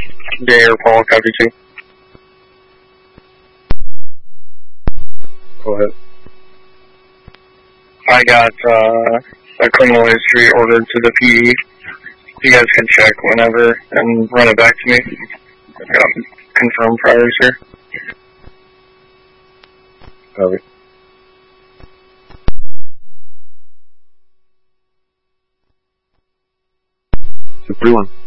Day or Paul, copy 2. Go ahead. I got a criminal history ordered to the PD. You guys can check whenever and run it back to me. I've got confirmed priors here. Copy. Everyone.